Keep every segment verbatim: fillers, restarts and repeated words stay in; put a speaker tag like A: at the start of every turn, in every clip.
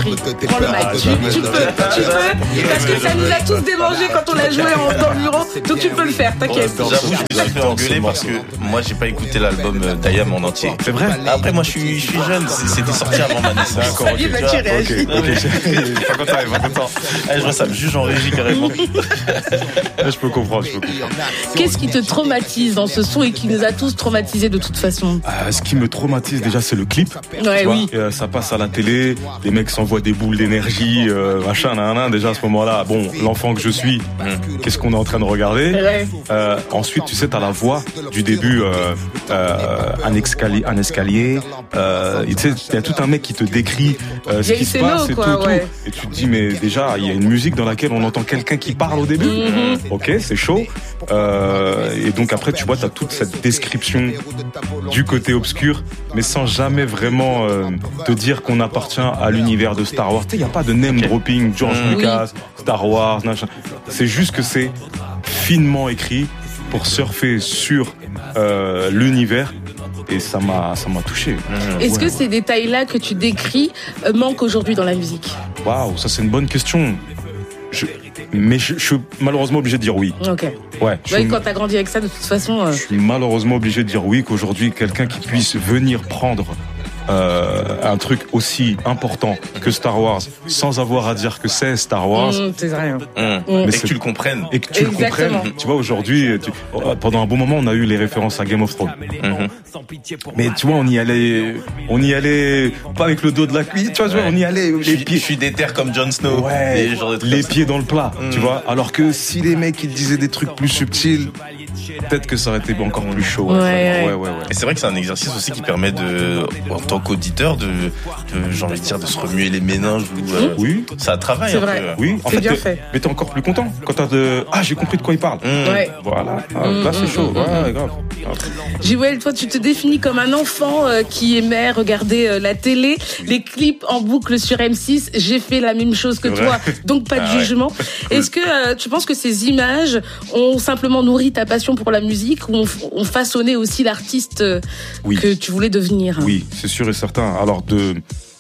A: prie. Prends le mic. Tu, tu peux, tu peux, parce que ça nous a tous démangé quand on l'a joué en, dans le bureau. Donc tu peux le faire, t'inquiète.
B: J'avoue, je me suis fait engueuler parce que moi, j'ai pas écouté l'album d'Ayam en entier.
C: C'est vrai?
B: Après, moi, je suis, je suis jeune. C'était sorti avant ma naissance.
A: D'accord, ok. Là, tu réagis.
C: Ok, ok. Pas content, pas content.
B: Je vois, ça me juge en régie carrément.
C: Je peux comprendre, je peux comprendre.
A: Qu'est-ce qui te traumatise dans ce son et qui nous a tous traumatisés de toute façon?
C: Euh, ce qui me traumatise déjà, c'est le clip.
A: Ouais,
C: tu vois,
A: oui.
C: et, euh, ça passe à la télé, les mecs s'envoient des boules d'énergie, euh, machin, nan, nan. Déjà à ce moment-là, bon, l'enfant que je suis, mmh. qu'est-ce qu'on est en train de regarder? Ouais. euh, Ensuite, tu sais, t'as la voix du début, euh, euh, un escalier, un escalier. Euh, tu sais, il y a tout un mec qui te décrit euh, ce qui se passe et
A: quoi,
C: tout,
A: ouais.
C: tout. Et tu te dis, mais déjà, il y a une musique dans laquelle on entend quelqu'un qui parle au début. Mmh. Ok, c'est chaud. Euh, et donc après, tu vois, t'as toute cette description du côté obscur, mais sans jamais vraiment euh, te dire qu'on appartient à l'univers de Star Wars. Tu sais, il n'y a pas de name okay. dropping, George mmh. Lucas, oui. Star Wars, machin. C'est juste que c'est finement écrit pour surfer sur euh, l'univers. Et ça m'a, ça m'a touché.
A: Mmh. Est-ce ouais, que ouais. ces détails-là que tu décris euh, manquent aujourd'hui dans la musique?
C: Waouh, ça c'est une bonne question. Je... Mais je, je suis malheureusement obligé de dire oui.
A: Ok.
C: Ouais.
A: Je ouais, suis... Quand t'as grandi avec ça, de toute façon. Euh...
C: Je suis malheureusement obligé de dire oui qu'aujourd'hui, quelqu'un qui puisse venir prendre euh, un truc aussi important que Star Wars, sans avoir à dire que c'est Star Wars.
A: Mmh, c'est rien.
B: Mmh. Mais et que tu le comprennes.
C: Et que tu Exactement. le comprennes. Tu vois, aujourd'hui, tu... pendant un bon moment, on a eu les références à Game of Thrones. Mmh. Mais tu vois, on y allait, on y allait pas avec le dos de la cuisse. Tu vois, ouais. on y allait. Les
B: je,
C: pieds.
B: Je suis déter comme Jon Snow.
C: Ouais. Les pieds dans le plat. Mmh. Tu vois. Alors que si les mecs ils disaient des trucs plus subtils, peut-être que ça aurait été encore plus chaud.
A: Ouais, ouais,
C: ouais, ouais, ouais.
B: Et c'est vrai que c'est un exercice aussi qui permet de, en tant qu'auditeur, de, de j'ai envie de dire, de se remuer les méninges. Ou, euh,
C: oui.
B: Ça travaille
A: c'est
B: un
A: vrai.
B: peu.
C: Oui. En
A: c'est
C: fait,
A: bien fait.
C: Mais t'es encore plus content quand t'as de, ah, j'ai compris de quoi il parle.
B: Mmh.
A: Ouais.
C: Voilà. Ah, mmh, là, c'est chaud. Mmh, ouais, grave.
A: Joël, toi, tu te définis comme un enfant euh, qui aimait regarder euh, la télé, les clips en boucle sur M six. J'ai fait la même chose que toi, donc pas de ah, jugement. Ouais. Est-ce que euh, tu penses que ces images ont simplement nourri ta passion pour la musique ou ont, ont façonné aussi l'artiste euh, oui. que tu voulais devenir?
C: Oui, c'est sûr et certain. Alors de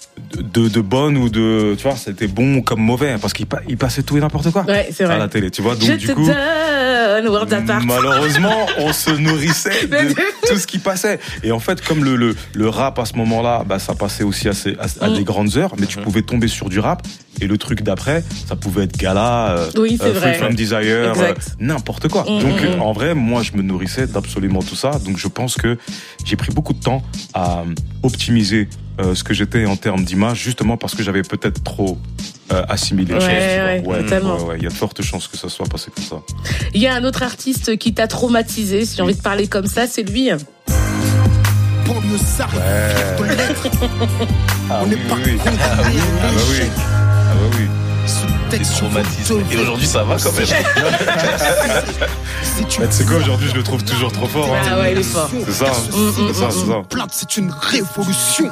C: de de bonne ou de, tu vois, c'était bon comme mauvais parce qu'il il passait tout et n'importe quoi
A: ouais, c'est vrai.
C: à la télé, tu vois. Donc
A: Je
C: du
A: te
C: coup,
A: donne, World Apart.
C: Malheureusement, on se nourrissait de tout ce qui passait. Et en fait, comme le le, le rap à ce moment-là, bah ça passait aussi à, ces, à, à mm. des grandes heures, mais tu pouvais tomber sur du rap. Et le truc d'après, ça pouvait être Gala, euh,
A: oui, c'est
C: euh,
A: vrai.
C: Free From Desire, euh, n'importe quoi.
A: Mm,
C: donc
A: mm.
C: en vrai, moi, je me nourrissais d'absolument tout ça. Donc je pense que j'ai pris beaucoup de temps à optimiser euh, ce que j'étais en termes d'image, justement parce que j'avais peut-être trop euh, assimilé.
A: Ouais, ouais,
C: ouais,
A: totalement.
C: Ouais, ouais, il y a de fortes chances que ça soit passé comme ça.
A: Il y a un autre artiste qui t'a traumatisé, si j'ai envie de parler comme ça, c'est lui.
C: Ouais. Ah oui, oui, oui. Ah oui, ah bah oui. Ah bah oui.
B: Des traumatismes. Et aujourd'hui, ça va quand même.
C: Mais tu sais quoi, aujourd'hui, je le trouve toujours trop fort. Hein.
A: Ah ouais, il est fort.
C: C'est ça, hein. mmh, c'est ça, c'est ça.
D: Plate, c'est une révolution.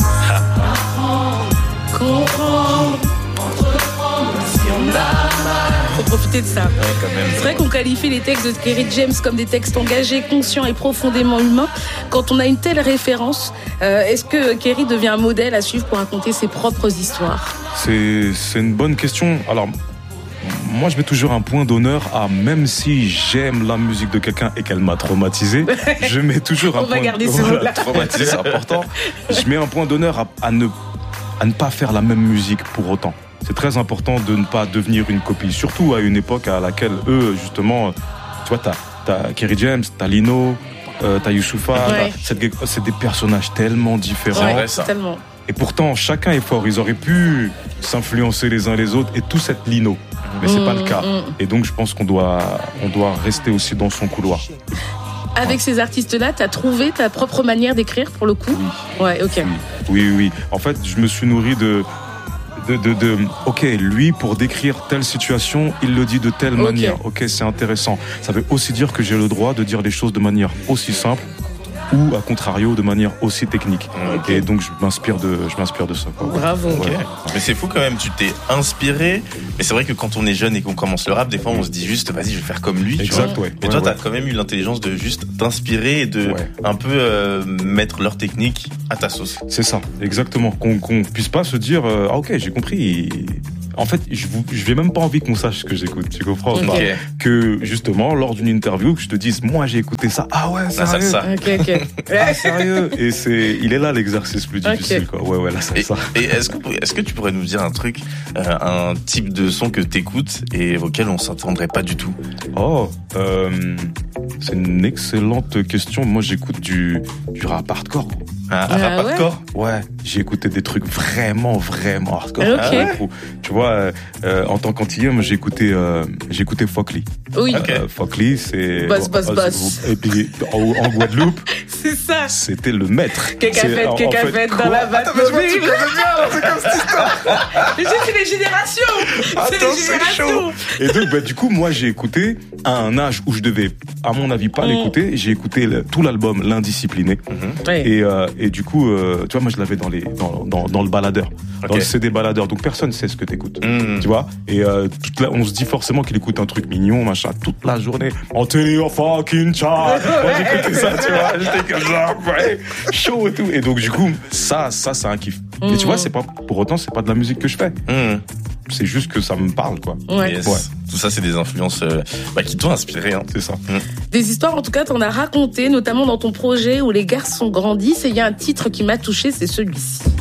A: Comprendre, entreprendre, si on a mal. Faut profiter de ça.
B: Ouais, quand même.
A: C'est vrai qu'on qualifie les textes de Kerry James comme des textes engagés, conscients et profondément humains. Quand on a une telle référence, euh, est-ce que Kerry devient un modèle à suivre pour raconter ses propres histoires?
C: C'est, c'est une bonne question. Alors, moi, je mets toujours un point d'honneur à, même si j'aime la musique de quelqu'un et qu'elle m'a traumatisé, je mets toujours un
A: on
C: point...
A: On va garder ce mot-là.
C: Traumatisé, c'est important. Je mets un point d'honneur à, à, ne, à ne pas faire la même musique pour autant. C'est très important de ne pas devenir une copie, surtout à une époque à laquelle eux, justement, tu vois, t'as, t'as Kerry James, t'as Lino, euh, t'as Youssoupha, ouais. c'est, des, c'est des personnages tellement différents.
A: Ouais, tellement.
C: Et pourtant, chacun est fort. Ils auraient pu s'influencer les uns les autres et tous être Lino. Mais c'est mmh, pas le cas. Mmh. Et donc, je pense qu'on doit, on doit rester aussi dans son couloir.
A: Avec ces artistes-là, t'as trouvé ta propre manière d'écrire, pour le coup?
C: Oui.
A: Ouais, ok.
C: Oui, oui, oui. En fait, je me suis nourri de... De, de, de, ok, lui, pour décrire telle situation, il le dit de telle okay. manière. Ok, c'est intéressant. Ça veut aussi dire que j'ai le droit de dire les choses de manière aussi simple ou à contrario de manière aussi technique. Okay. Et donc je m'inspire de, je m'inspire de ça. Quoi.
A: Bravo.
B: Okay. Ouais. Mais c'est fou quand même, tu t'es inspiré. Mais c'est vrai que quand on est jeune et qu'on commence le rap, des fois on se dit juste, vas-y, je vais faire comme lui.
C: Exact,
B: tu vois.
C: ouais.
B: Mais
C: ouais,
B: toi,
C: ouais.
B: t'as quand même eu l'intelligence de juste t'inspirer et de ouais. un peu euh, mettre leur technique à ta sauce.
C: C'est ça, exactement. Qu'on, qu'on puisse pas se dire, euh, ah ok, j'ai compris. En fait, je je vais même pas envie qu'on sache ce que j'écoute, tu comprends?
B: Okay.
C: Que justement, lors d'une interview, que je te dise, moi j'ai écouté ça. Ah ouais, sérieux.
B: Ça, ça.
A: Ok, ok.
C: Ah, sérieux. Et c'est, il est là l'exercice plus difficile, okay. quoi. Ouais, ouais, là c'est
B: et,
C: ça.
B: Et est-ce que, est-ce que tu pourrais nous dire un truc, euh, un type de son que t'écoutes et auquel on s'attendrait pas du tout?
C: Oh, euh, c'est une excellente question. Moi, j'écoute du, du rap hardcore.
B: Ah, ah, rap
A: ouais.
B: hardcore?
C: Ouais, j'ai écouté des trucs vraiment, vraiment hardcore.
A: Okay.
C: Ah, tu vois, euh, en tant qu'antillais, moi, j'ai écouté, euh, j'ai écouté Fockley.
A: Oui.
C: Okay. Euh, Fockley, c'est...
A: Boss, boss,
C: euh,
A: boss.
C: Et puis, en, en Guadeloupe...
A: c'est ça.
C: C'était le maître.
A: Qu'est-ce qu'a fait, qu'est-ce qu'a fait dans la batte.
C: Attends, mais je vois que tu connais bien, alors c'est comme cette histoire.
A: Mais c'est les générations.
C: Attends,
A: c'est les générations.
C: C'est chaud. Et donc, bah, du coup, moi, j'ai écouté à un âge où je devais, à mon avis, pas mmh. l'écouter. J'ai écouté le, tout l'album L'Indiscipliné. Mmh. Ouais. Et, euh, et du coup, euh, tu vois, moi, je l'avais dans les, dans, dans, dans le baladeur. Okay. Dans le C D baladeur. Donc, personne ne sait ce que t'écoutes. Mmh. Tu vois? Et, euh, toute la, on se dit forcément qu'il écoute un truc mignon, machin, toute la journée. Antonio fucking child. Moi, j'écoutais ça, tu vois. J'étais comme ça, ouais. Chaud et tout. Et donc, du coup, ça, ça, c'est un kiff. Mmh. Et tu vois, c'est pas, pour autant, c'est pas de la musique que je fais. Mmh. C'est juste que ça me parle, quoi.
A: Ouais.
B: Yes.
C: Ouais.
B: Tout ça, c'est des influences euh, bah, qui t'ont inspiré. Hein.
C: C'est ça.
B: Mmh.
A: Des histoires, en tout cas, t'en as raconté, notamment dans ton projet où les garçons grandissent. Et il y a un titre qui m'a touché, c'est celui-ci.